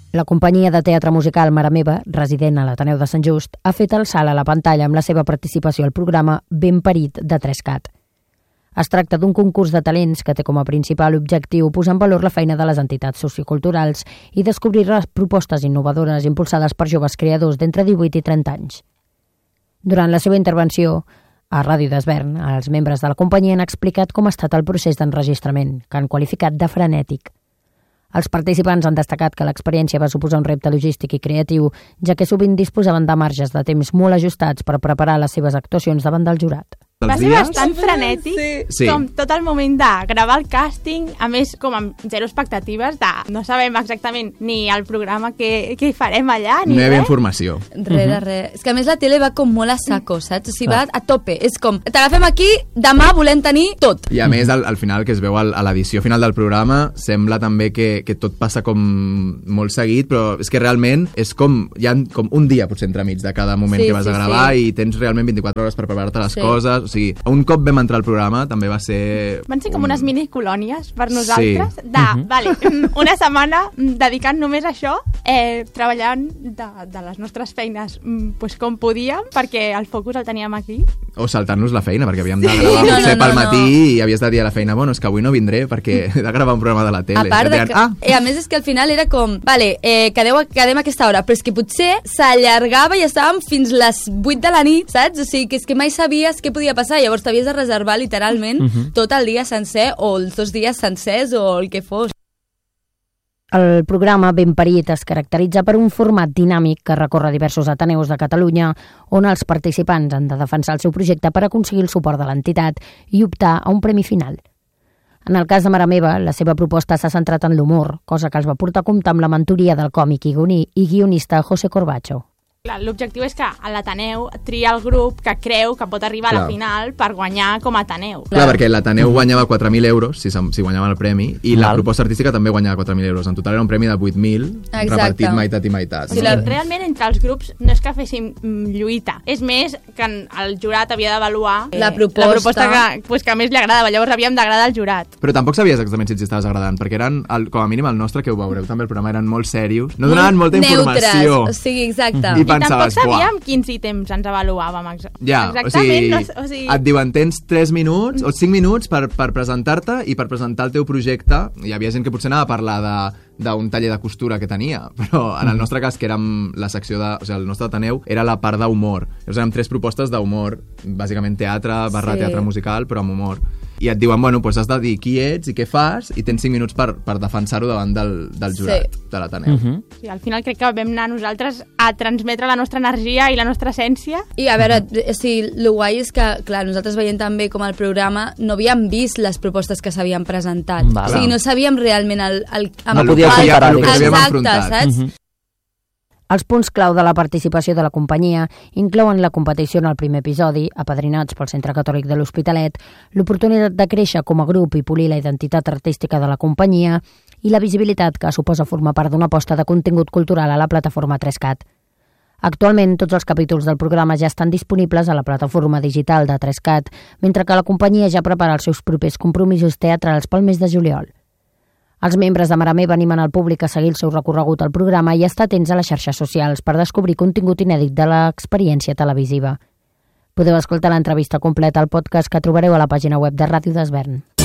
La companyia de teatre musical Mare Meva, resident a l'Ateneu de Sant Just, ha fet el salt a la pantalla amb la seva participació al programa Ben Parit de 3CAT. Es tracta d'un concurs de talents que té com a principal objectiu posar en valor la feina de les entitats socioculturals i descobrir les propostes innovadores impulsades per joves creadors d'entre 18 i 30 anys. Durant la seva intervenció, a Ràdio d'Esvern, els membres de la companyia han explicat com ha estat el procés d'enregistrament, que han qualificat de frenètic. Els participants han destacat que l'experiència va suposar un repte logístic i creatiu, ja que sovint disposaven de marges de temps molt ajustats per preparar les seves actuacions davant del jurat. Va ser bastant frenètic, com tot el moment de gravar el càsting, a més com amb zero expectatives, no sabem exactament ni el programa que farem allà, ni no hi havia informació. Res. És que a més la tele va com molt a saco, saps? O sigui, va a tope. És com, t'agafem aquí, demà volem tenir tot. I a més, al final, que es veu a l'edició final del programa, sembla també que tot passa com molt seguit, però és que realment és com, hi ha com un dia potser entremig de cada moment que vas a gravar i tens realment 24 hores per preparar-te les coses. O sigui, un cop vam entrar al programa també va ser... Van ser com unes minicolònies per nosaltres, vale, una setmana dedicant només a això, treballant de les nostres feines pues, com podíem, perquè el focus el teníem aquí. O saltar-nos la feina, perquè havíem de gravar potser pel matí i havies de dir a la feina, bueno, és que avui no vindré perquè he de gravar un programa de la tele. A part a més és que al final era com, vale, quedem a aquesta hora, però és que potser s'allargava i estàvem fins les 8 de la nit, saps? O sigui, que és que mai sabies què podia passar, llavors t'havies de reservar literalment tot el dia sencer o els 2 dies sencers o el que fos. El programa Ben Parit es caracteritza per un format dinàmic que recorre diversos ateneus de Catalunya on els participants han de defensar el seu projecte per aconseguir el suport de l'entitat i optar a un premi final. En el cas de Mare Meva, la seva proposta s'ha centrat en l'humor, cosa que els va portar a comptar amb la mentoria del còmic i guionista José Corbacho. L'objectiu és que l'Ateneu tria el grup que creu que pot arribar a la final per guanyar com a Ateneu. Clar, perquè l'Ateneu guanyava 4.000 euros si guanyava el premi i la proposta artística també guanyava 4.000 euros. En total era un premi de 8.000 repartit meitat i meitat. Sí, realment entre els grups no és que féssim lluita, és més que el jurat havia d'avaluar la proposta que més li agradava, llavors havíem d'agradar al jurat. Però tampoc sabies exactament si estaves agradant, perquè eren, com a mínim el nostre, que ho veureu també, el programa eren molt serios, no donaven molta informació. O sigui, exacte. I tampoc sabíem quins ítems ens avaluàvem exactament. O sigui, et diuen tens 3 minuts o 5 minuts per presentar-te i per presentar el teu projecte. Hi havia gent que potser anava a parlar d'un taller de costura que tenia, però en el nostre cas, que érem la secció el nostre Ateneu, era la part d'humor. Llavors érem 3 propostes d'humor, bàsicament teatre, teatre musical, però amb humor. I et diuen, bueno, doncs has de dir qui ets i què fas i tens 5 minuts per defensar-ho davant del jurat de l'Ateneu. Sí, al final crec que vam anar nosaltres a transmetre la nostra energia i la nostra essència. I a veure, el guai és que, clar, nosaltres veient també com el programa no havíem vist les propostes que s'havien presentat. O sigui, no sabíem realment no podíem comparar el que havíem enfrontat. Saps? Els punts clau de la participació de la companyia inclouen la competició en el primer episodi, apadrinats pel Centre Catòlic de l'Hospitalet, l'oportunitat de créixer com a grup i polir la identitat artística de la companyia i la visibilitat que suposa formar part d'una aposta de contingut cultural a la plataforma 3CAT. Actualment, tots els capítols del programa ja estan disponibles a la plataforma digital de 3CAT, mentre que la companyia ja prepara els seus propers compromisos teatrals pel mes de juliol. Els membres de Mare Meva animen al públic a seguir el seu recorregut al programa i estar atents a les xarxes socials per descobrir contingut inèdit de l'experiència televisiva. Podeu escoltar l'entrevista completa al podcast que trobareu a la pàgina web de Ràdio d'Esvern.